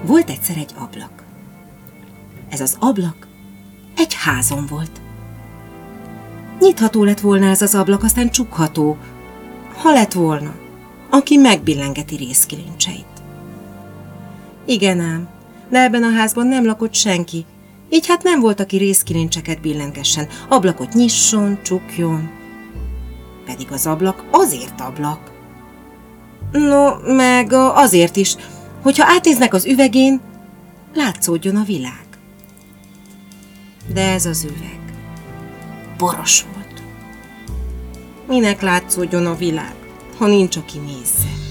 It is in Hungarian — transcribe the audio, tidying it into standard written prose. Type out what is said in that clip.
Volt egyszer egy ablak. Ez az ablak egy házon volt. Nyitható lett volna ez az ablak, aztán csukható, ha lett volna, aki megbillengeti rézkilincseit. Igen ám, de ebben a házban nem lakott senki, így hát nem volt, aki rézkilincseket billengessen, ablakot nyisson, csukjon. Pedig az ablak azért ablak. No, meg azért is, hogyha átnéznek az üvegén, látszódjon a világ. De ez az üveg boros volt. Minek látszódjon a világ, ha nincs, aki nézze?